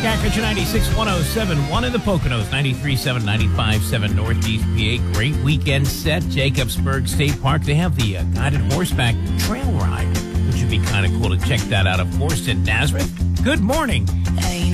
Catfish 96, 107.1 in the Poconos, 93.7, 95.7 Northeast PA. Great weekend set. Jacobsburg State Park. They have the guided horseback trail ride, which would be kind of cool to check that out, of course, in Nazareth. Good morning.